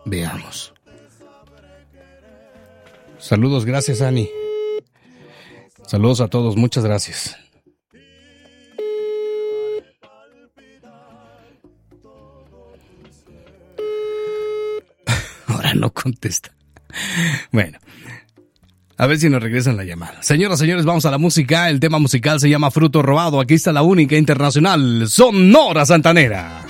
Veamos. Saludos, gracias, Ani. Saludos a todos, muchas gracias. Ahora no contesta. Bueno, a ver si nos regresan la llamada. Señoras, señores, vamos a la música. El tema musical se llama Fruto Robado. Aquí está la única internacional, Sonora Santanera.